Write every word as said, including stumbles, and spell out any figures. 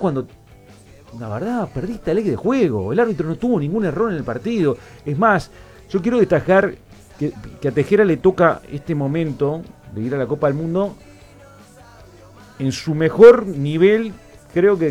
cuando, la verdad, perdiste la ley de juego. El árbitro no tuvo ningún error en el partido. Es más, yo quiero destacar que, que a Tejera le toca este momento de ir a la Copa del Mundo en su mejor nivel, creo que